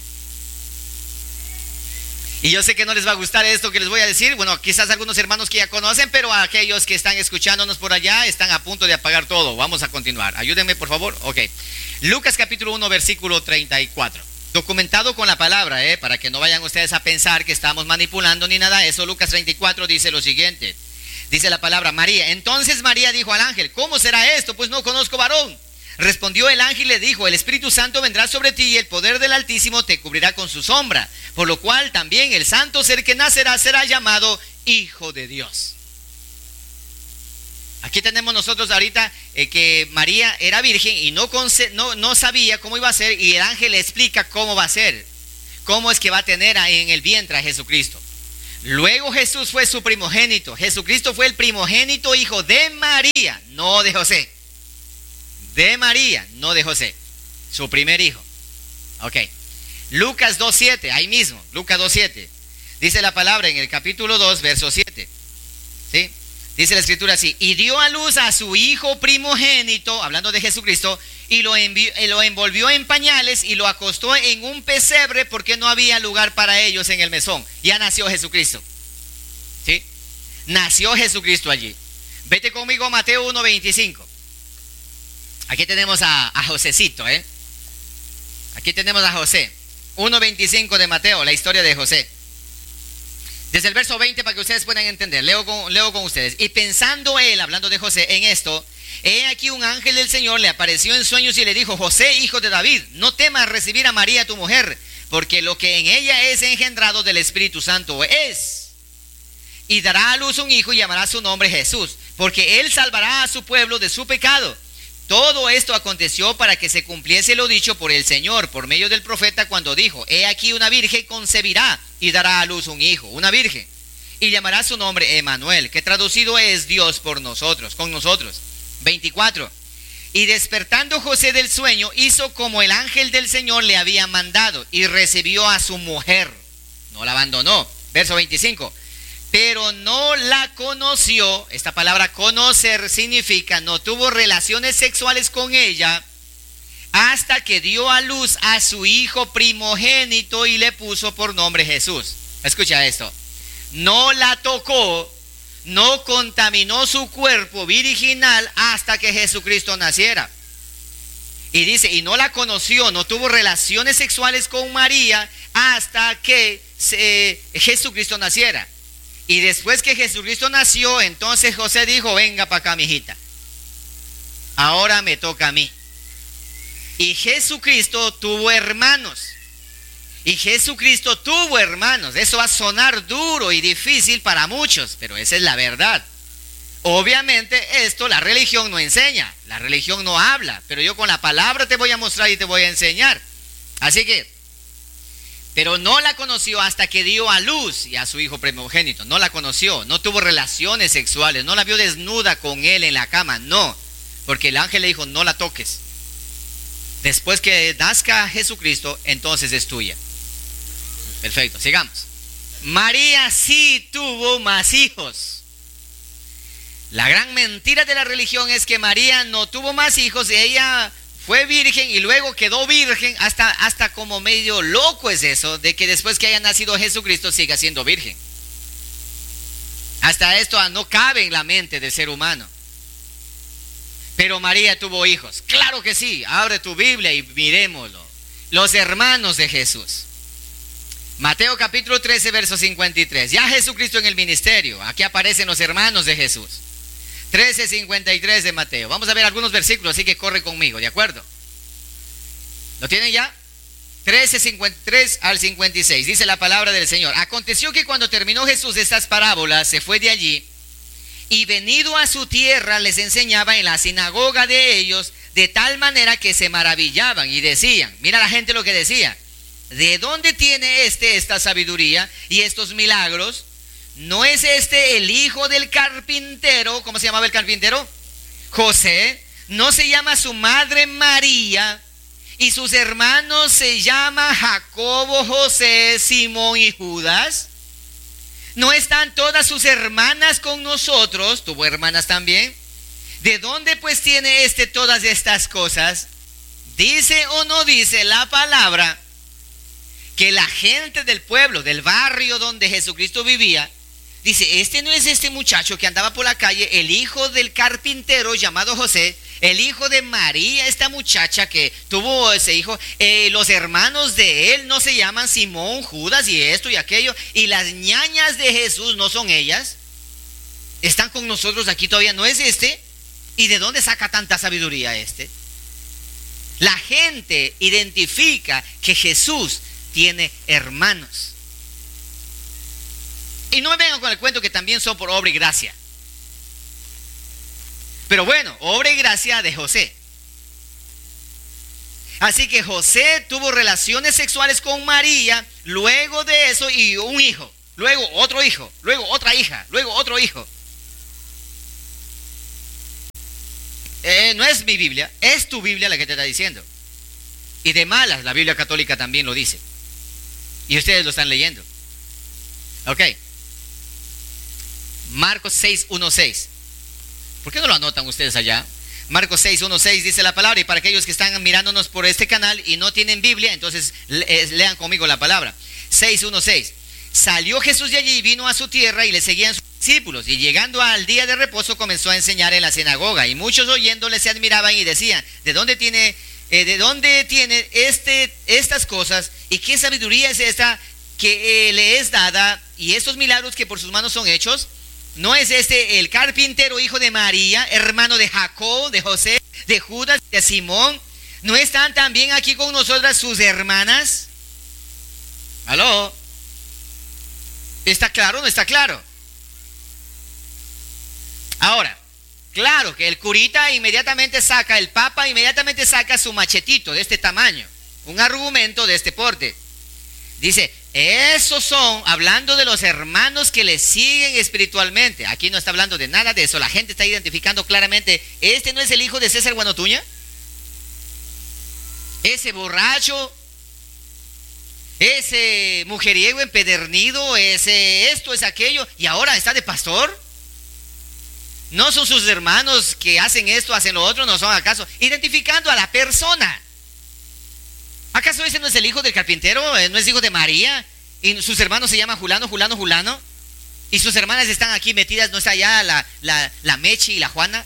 Y yo sé que no les va a gustar esto que les voy a decir. Bueno, quizás algunos hermanos que ya conocen, pero aquellos que están escuchándonos por allá están a punto de apagar todo. Vamos a continuar. Ayúdenme, por favor. Ok. Lucas capítulo 1, versículo 34. Documentado con la palabra, para que no vayan ustedes a pensar que estamos manipulando ni nada. Eso, Lucas 34 dice lo siguiente. Dice la palabra, María. Entonces María dijo al ángel, ¿cómo será esto? Pues no conozco varón. Respondió el ángel y le dijo, el Espíritu Santo vendrá sobre ti y el poder del Altísimo te cubrirá con su sombra. Por lo cual también el santo ser que nacerá será llamado Hijo de Dios. Aquí tenemos nosotros ahorita que María era virgen y no sabía cómo iba a ser, y el ángel le explica cómo va a ser, cómo es que va a tener en el vientre a Jesucristo. Luego Jesús fue su primogénito. Jesucristo fue el primogénito hijo de María, no de José. De María, no de José. Su primer hijo. Ok. Lucas 2:7, ahí mismo, Lucas 2:7. Dice la palabra en el capítulo 2, verso 7. ¿Sí? Dice la escritura así: y dio a luz a su hijo primogénito, hablando de Jesucristo, y lo envolvió en pañales y lo acostó en un pesebre porque no había lugar para ellos en el mesón. Ya nació Jesucristo. ¿Sí? Nació Jesucristo allí. Vete conmigo a Mateo 1:25. Aquí tenemos a Josecito, Aquí tenemos a José. 1:25 de Mateo, la historia de José. Desde el verso 20 para que ustedes puedan entender. Leo con ustedes. Y pensando él, hablando de José, en esto, he aquí un ángel del Señor le apareció en sueños y le dijo: José, hijo de David, no temas recibir a María tu mujer, porque lo que en ella es engendrado del Espíritu Santo es. Y dará a luz un hijo y llamará su nombre Jesús, porque él salvará a su pueblo de su pecado. Todo esto aconteció para que se cumpliese lo dicho por el Señor, por medio del profeta, cuando dijo: he aquí una virgen concebirá y dará a luz un hijo, una virgen, y llamará su nombre Emmanuel, que traducido es Dios por nosotros, con nosotros. 24. Y despertando José del sueño, hizo como el ángel del Señor le había mandado, y recibió a su mujer, no la abandonó. Verso 25. Pero no la conoció. Esta palabra conocer significa no tuvo relaciones sexuales con ella hasta que dio a luz a su hijo primogénito y le puso por nombre Jesús. Escucha esto: no la tocó, no contaminó su cuerpo virginal hasta que Jesucristo naciera. Y dice, y no la conoció, no tuvo relaciones sexuales con María hasta que Jesucristo naciera. Y después que Jesucristo nació, entonces José dijo: venga para acá, mijita, ahora me toca a mí. Y Jesucristo tuvo hermanos. Eso va a sonar duro y difícil para muchos, pero esa es la verdad. Obviamente esto la religión no enseña, la religión no habla, pero yo con la palabra te voy a mostrar y te voy a enseñar. Así que, pero no la conoció hasta que dio a luz y a su hijo primogénito. No la conoció, no tuvo relaciones sexuales, no la vio desnuda con él en la cama, no, porque el ángel le dijo: no la toques. Después que nazca Jesucristo, entonces es tuya. Perfecto, sigamos. María sí tuvo más hijos. La gran mentira de la religión es que María no tuvo más hijos, y ella fue virgen y luego quedó virgen. Hasta como medio loco es eso, de que después que haya nacido Jesucristo siga siendo virgen. Hasta esto no cabe en la mente del ser humano. Pero María tuvo hijos. Claro que sí. Abre tu Biblia y miremoslo. Los hermanos de Jesús. Mateo capítulo 13, verso 53. Ya Jesucristo en el ministerio. Aquí aparecen los hermanos de Jesús. 13:53 de Mateo. Vamos a ver algunos versículos, así que corre conmigo, ¿de acuerdo? ¿Lo tienen ya? 13:53 al 56. Dice la palabra del Señor: aconteció que cuando terminó Jesús estas parábolas, se fue de allí, y venido a su tierra les enseñaba en la sinagoga de ellos, de tal manera que se maravillaban y decían, mira la gente lo que decía: ¿de dónde tiene esta sabiduría y estos milagros? ¿No es este el hijo del carpintero? ¿Cómo se llamaba el carpintero? José. ¿No se llama su madre María? Y sus hermanos se llaman Jacobo, José, Simón y Judas. ¿No están todas sus hermanas con nosotros? ¿Tuvo hermanas también? ¿De dónde pues tiene todas estas cosas? ¿Dice o no dice la palabra que la gente del pueblo, del barrio donde Jesucristo vivía, dice: no es este muchacho que andaba por la calle, el hijo del carpintero llamado José, el hijo de María, esta muchacha que tuvo ese hijo? Los hermanos de él no se llaman Simón, Judas y esto y aquello, y las ñañas de Jesús no son ellas. Están con nosotros aquí todavía, ¿no es este? ¿Y de dónde saca tanta sabiduría este? La gente identifica que Jesús tiene hermanos. Y no me vengan con el cuento que también son por obra y gracia. Pero bueno, obra y gracia de José. Así que José tuvo relaciones sexuales con María, luego de eso y un hijo, luego otro hijo, luego otra hija, luego otro hijo. No es mi Biblia, es tu Biblia la que te está diciendo. Y de malas, la Biblia católica también lo dice. Y ustedes lo están leyendo. Ok. Marcos 6:1-6. ¿Por qué no lo anotan ustedes allá? Marcos 6:1-6 dice la palabra. Y para aquellos que están mirándonos por este canal y no tienen Biblia, entonces lean conmigo la palabra. 6:1-6. Salió Jesús de allí y vino a su tierra y le seguían sus discípulos. Y llegando al día de reposo comenzó a enseñar en la sinagoga. Y muchos oyéndole se admiraban y decían: ¿de dónde tiene estas cosas? ¿Y qué sabiduría es esta que le es dada? Y estos milagros que por sus manos son hechos. ¿No es este el carpintero, hijo de María, hermano de Jacob, de José, de Judas, de Simón? ¿No están también aquí con nosotras sus hermanas? ¿Aló? ¿Está claro o no está claro? Ahora, claro que el curita inmediatamente saca, el papa inmediatamente saca su machetito de este tamaño, un argumento de este porte. Dice: esos son, hablando de los hermanos que le siguen espiritualmente. Aquí no está hablando de nada de eso. La gente está identificando claramente: este no es el hijo de César Guanotuña, ese borracho, ese mujeriego empedernido, ese esto, es aquello, y ahora está de pastor. No son sus hermanos que hacen esto, hacen lo otro, no son acaso, identificando a la persona. ¿Acaso ese no es el hijo del carpintero? ¿No es hijo de María? Y sus hermanos se llaman Julano. Y sus hermanas están aquí metidas, ¿no está allá la Mechi y la Juana?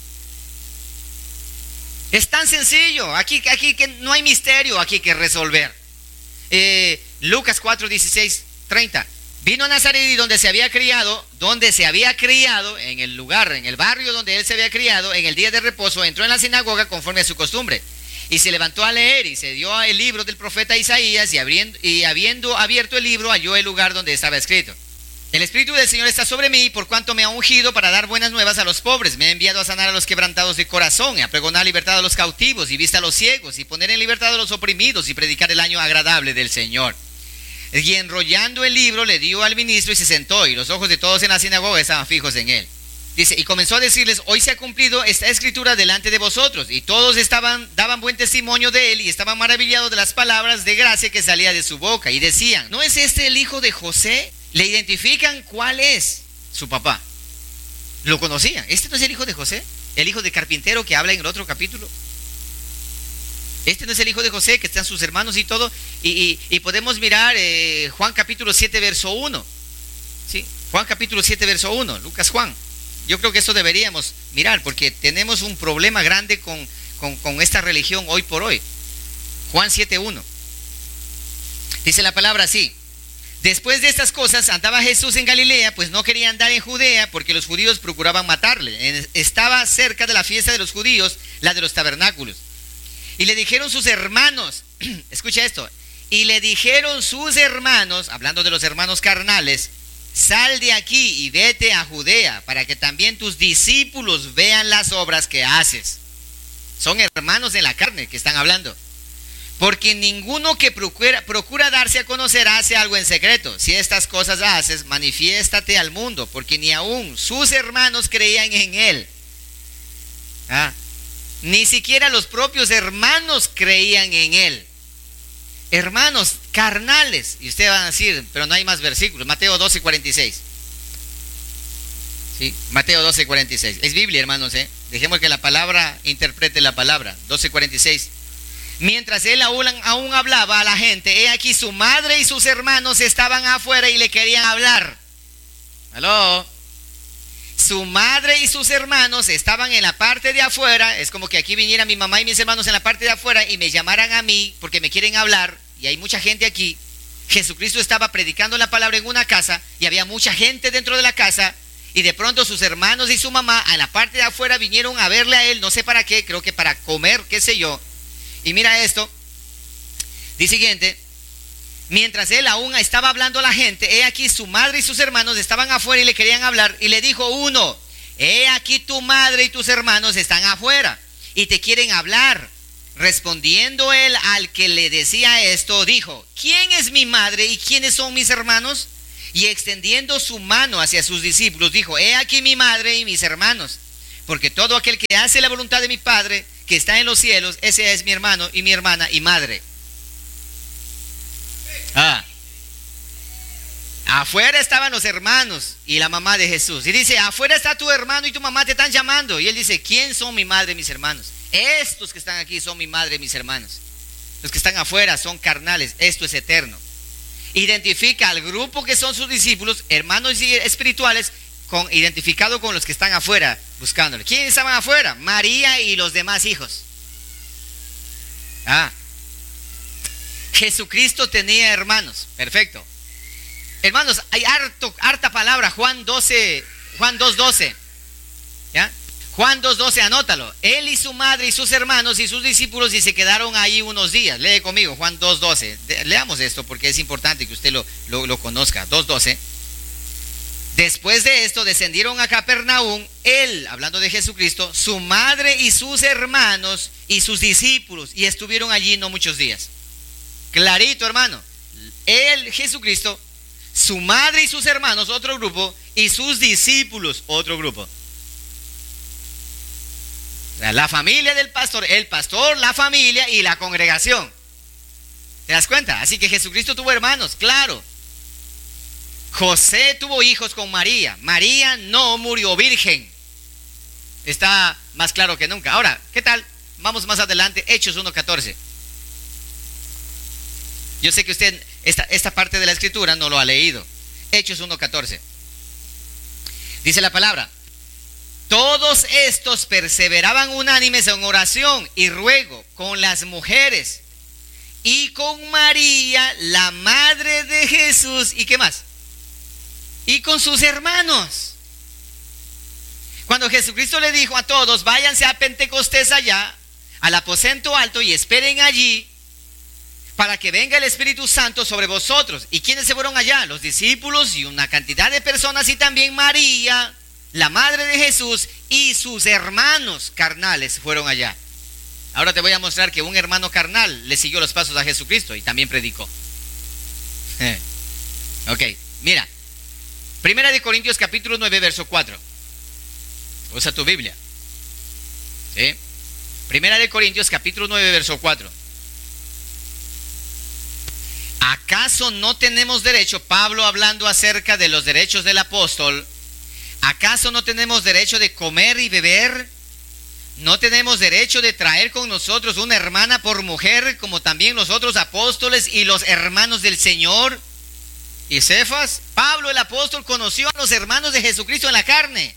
Es tan sencillo. Aquí que no hay misterio aquí que resolver. Lucas 4:16-30. Vino a Nazaret y donde se había criado, en el lugar, en el barrio donde él se había criado, en el día de reposo, entró en la sinagoga conforme a su costumbre. Y se levantó a leer y se dio el libro del profeta Isaías y habiendo abierto el libro halló el lugar donde estaba escrito: el Espíritu del Señor está sobre mí por cuanto me ha ungido para dar buenas nuevas a los pobres. Me ha enviado a sanar a los quebrantados de corazón y a pregonar libertad a los cautivos y vista a los ciegos y poner en libertad a los oprimidos y predicar el año agradable del Señor. Y enrollando el libro le dio al ministro y se sentó, y los ojos de todos en la sinagoga estaban fijos en él. Dice: y comenzó a decirles: hoy se ha cumplido esta escritura delante de vosotros. Y todos daban buen testimonio de él y estaban maravillados de las palabras de gracia que salía de su boca. Y decían: ¿no es este el hijo de José? Le identifican cuál es su papá. Lo conocían. ¿Este no es el hijo de José? El hijo del carpintero que habla en el otro capítulo. Este no es el hijo de José, que están sus hermanos y todo. Y podemos mirar Juan capítulo 7 verso 1. ¿Sí? Juan capítulo 7 verso 1. Lucas, Juan. Yo creo que eso deberíamos mirar, porque tenemos un problema grande con esta religión hoy por hoy. Juan 7:1. Dice la palabra así: después de estas cosas andaba Jesús en Galilea, pues no quería andar en Judea, porque los judíos procuraban matarle. Estaba cerca de la fiesta de los judíos, la de los tabernáculos. Y le dijeron sus hermanos, escucha esto, y le dijeron sus hermanos, hablando de los hermanos carnales: sal de aquí y vete a Judea, para que también tus discípulos vean las obras que haces. Son hermanos de la carne que están hablando. Porque ninguno que procura darse a conocer hace algo en secreto. Si estas cosas haces, manifiéstate al mundo, porque ni aún sus hermanos creían en él. Ni siquiera los propios hermanos creían en él. Hermanos carnales. Y ustedes van a decir: pero no hay más versículos. Mateo 12:46. ¿Sí? Mateo 12:46. Es Biblia, hermanos, Dejemos que la palabra interprete la palabra. 12:46. Mientras él aún hablaba a la gente, he aquí su madre y sus hermanos estaban afuera y le querían hablar. ¿Aló? Su madre y sus hermanos estaban en la parte de afuera. Es como que aquí viniera mi mamá y mis hermanos en la parte de afuera y me llamaran a mí porque me quieren hablar. Y hay mucha gente aquí. Jesucristo estaba predicando la palabra en una casa y había mucha gente dentro de la casa. Y de pronto sus hermanos y su mamá en la parte de afuera vinieron a verle a él, no sé para qué, creo que para comer, qué sé yo. Y mira esto, dice siguiente: mientras él aún estaba hablando a la gente, he aquí su madre y sus hermanos estaban afuera y le querían hablar. Y le dijo uno: he aquí tu madre y tus hermanos están afuera y te quieren hablar. Respondiendo él al que le decía esto, dijo, ¿quién es mi madre y quiénes son mis hermanos? Y extendiendo su mano hacia sus discípulos, dijo, he aquí mi madre y mis hermanos, porque todo aquel que hace la voluntad de mi Padre, que está en los cielos, ese es mi hermano y mi hermana y madre. Afuera estaban los hermanos y la mamá de Jesús. Y dice, afuera está tu hermano y tu mamá te están llamando. Y él dice, ¿quién son mi madre y mis hermanos? Estos que están aquí son mi madre y mis hermanos. Los que están afuera son carnales, esto es eterno. Identifica al grupo que son sus discípulos, hermanos espirituales, identificado con los que están afuera buscándole. ¿Quiénes estaban afuera? María y los demás hijos. Jesucristo tenía hermanos. Perfecto. Hermanos, hay harta palabra. Juan 2:12. ¿Ya? Juan 2:12, anótalo. Él y su madre y sus hermanos y sus discípulos y se quedaron ahí unos días. Lee conmigo, Juan 2:12. Leamos esto porque es importante que usted lo conozca. 2:12. Después de esto descendieron a Capernaum, él, hablando de Jesucristo, su madre y sus hermanos y sus discípulos, y estuvieron allí no muchos días. Clarito, hermano. Él, Jesucristo, su madre y sus hermanos, otro grupo, y sus discípulos, otro grupo. La familia del pastor, el pastor, la familia y la congregación. ¿Te das cuenta? Así que Jesucristo tuvo hermanos, claro. José tuvo hijos con María. María no murió virgen. Está más claro que nunca. Ahora, ¿qué tal? Vamos más adelante, Hechos 1:14. Yo sé que usted esta parte de la escritura no lo ha leído. Hechos 1:14. Dice la palabra: todos estos perseveraban unánimes en oración y ruego con las mujeres y con María, la madre de Jesús. ¿Y qué más? Y con sus hermanos. Cuando Jesucristo le dijo a todos, váyanse a Pentecostés allá, al aposento alto, y esperen allí para que venga el Espíritu Santo sobre vosotros. ¿Y quiénes se fueron allá? Los discípulos y una cantidad de personas, y también María, la madre de Jesús, y sus hermanos carnales fueron allá. Ahora te voy a mostrar que un hermano carnal le siguió los pasos a Jesucristo y también predicó. Ok, mira. Primera de Corintios capítulo 9, verso 4. Usa tu Biblia. ¿Sí? Primera de Corintios capítulo 9, verso 4. ¿Acaso no tenemos derecho, Pablo hablando acerca de los derechos del apóstol, acaso no tenemos derecho de comer y beber? ¿No tenemos derecho de traer con nosotros una hermana por mujer, como también los otros apóstoles y los hermanos del Señor? ¿Y Cefas? Pablo el apóstol conoció a los hermanos de Jesucristo en la carne.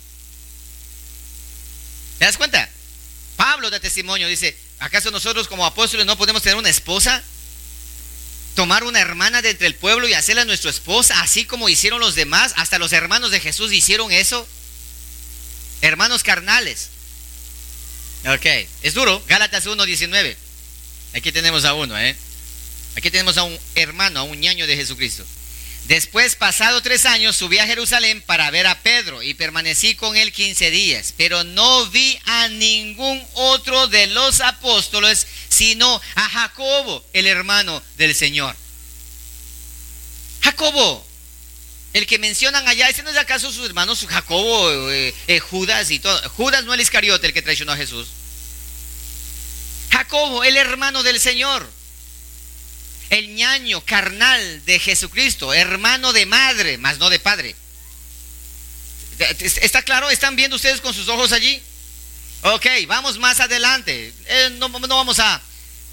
¿Te das cuenta? Pablo da testimonio, dice, ¿acaso nosotros como apóstoles no podemos tener una esposa? Tomar una hermana de entre el pueblo y hacerla nuestra esposa, así como hicieron los demás. Hasta los hermanos de Jesús hicieron eso. Hermanos carnales. Ok, es duro. Gálatas 1:19. Aquí tenemos a uno, Aquí tenemos a un hermano, a un ñaño de Jesucristo. Después, pasado 3 años, subí a Jerusalén para ver a Pedro y permanecí con él 15 días, pero no vi a ningún otro de los apóstoles, sino a Jacobo, el hermano del Señor. Jacobo, el que mencionan allá, ¿ese no es acaso sus hermanos Jacobo, Judas y todo? Judas, no el Iscariote, el que traicionó a Jesús. Jacobo, el hermano del Señor. El ñaño carnal de Jesucristo, hermano de madre, mas no de padre. ¿Está claro? ¿Están viendo ustedes con sus ojos allí? Ok, vamos más adelante. No vamos a...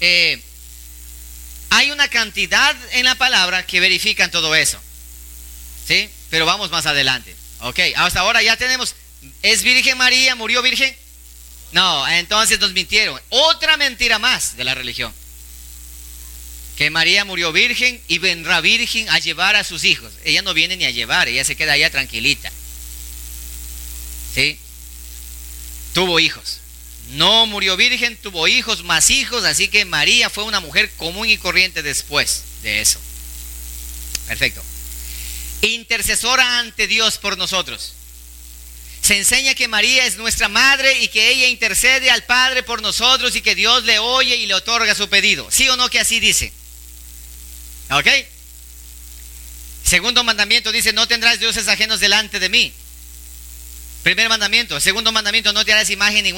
hay una cantidad en la palabra que verifican todo eso. ¿Sí? Pero vamos más adelante. Ok, hasta ahora ya tenemos... ¿Es virgen María? ¿Murió virgen? No, entonces nos mintieron. Otra mentira más de la religión. Que María murió virgen y vendrá virgen a llevar a sus hijos. Ella no viene ni a llevar, ella se queda allá tranquilita. ¿Sí? Tuvo hijos. No murió virgen, tuvo hijos, más hijos. Así que María fue una mujer común y corriente después de eso. Perfecto. Intercesora ante Dios por nosotros. Se enseña que María es nuestra madre y que ella intercede al Padre por nosotros y que Dios le oye y le otorga su pedido. ¿Sí o no que así dice? ¿Ok? Segundo mandamiento dice, no tendrás dioses ajenos delante de mí. Primer mandamiento. Segundo mandamiento, no te harás imagen ninguna